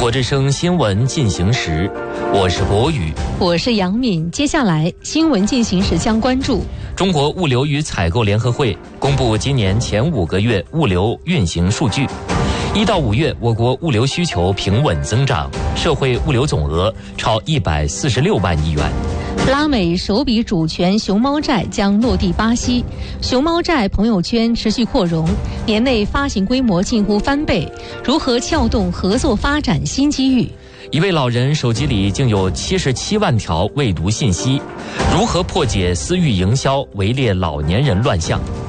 国之声新闻进行时，我是博宇， 我是杨敏。接下来新闻进行时将关注： 中国物流与采购联合会公布今年前5个月物流运行数据。1到5月，我国物流需求平稳增长，社会物流总额超146万亿元。 拉美首笔主权熊猫债将落地巴西，熊猫债朋友圈持续扩容，年内发行规模近乎翻倍，如何撬动合作发展新机遇？ 一位老人手机里竟有77万条未读信息，如何破解私域营销围猎老年人乱象？